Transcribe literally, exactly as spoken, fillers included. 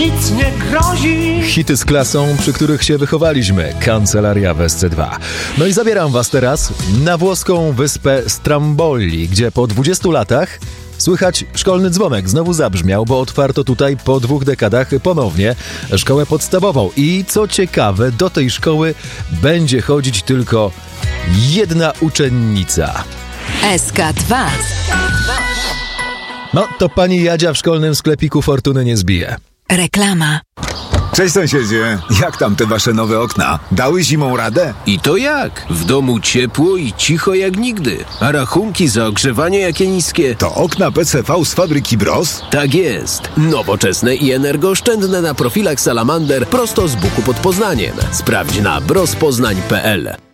nic nie grozi. Hity z klasą, przy których się wychowaliśmy. Kancelaria w S C dwa. No i zabieram was teraz na włoską wyspę Stromboli, gdzie po dwudziestu latach słychać szkolny dzwonek. Znowu zabrzmiał, bo otwarto tutaj po dwóch dekadach ponownie szkołę podstawową. I co ciekawe, do tej szkoły będzie chodzić tylko jedna uczennica. S K dwa. No, to pani Jadzia w szkolnym sklepiku fortuny nie zbije. Reklama. Cześć sąsiedzie, jak tam te wasze nowe okna? Dały zimą radę? I to jak? W domu ciepło i cicho jak nigdy. A rachunki za ogrzewanie jakie niskie? To okna P C V z fabryki Bros? Tak jest. Nowoczesne i energooszczędne na profilach Salamander prosto z Buku pod Poznaniem. Sprawdź na brospoznań kropka p l.